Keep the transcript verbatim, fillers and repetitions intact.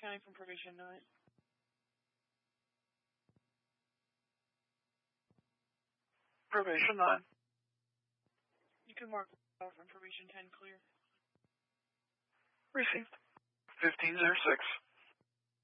County from probation nine. Probation nine. You can mark from probation ten clear. Received. fifteen oh six.